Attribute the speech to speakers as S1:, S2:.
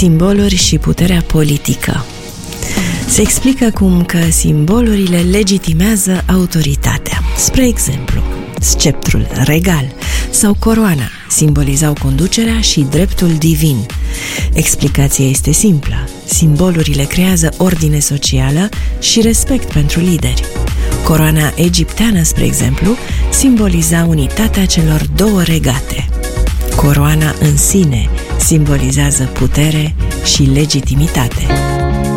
S1: Simboluri și puterea politică. Se explică cum că simbolurile legitimează autoritatea. Spre exemplu, sceptrul regal sau coroana simbolizau conducerea și dreptul divin. Explicația este simplă. Simbolurile creează ordine socială și respect pentru lideri. Coroana egipteană, spre exemplu, simboliza unitatea celor două regate. Coroana în sine simbolizează putere și legitimitate.